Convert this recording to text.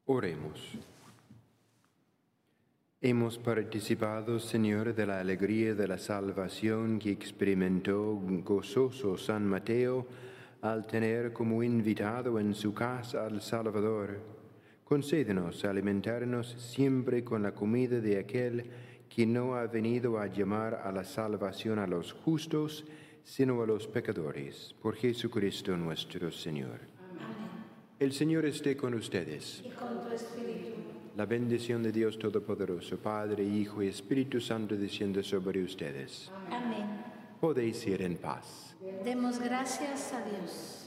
Oremos. Hemos participado, Señor, de la alegría de la salvación que experimentó gozoso San Mateo al tener como invitado en su casa al Salvador. Concédenos alimentarnos siempre con la comida de aquel que no ha venido a llamar a la salvación a los justos, sino a los pecadores. Por Jesucristo nuestro Señor. Amén. El Señor esté con ustedes. Y con tu espíritu. La bendición de Dios Todopoderoso, Padre, Hijo y Espíritu Santo, descienda sobre ustedes. Amén. Podéis ir en paz. Demos gracias a Dios.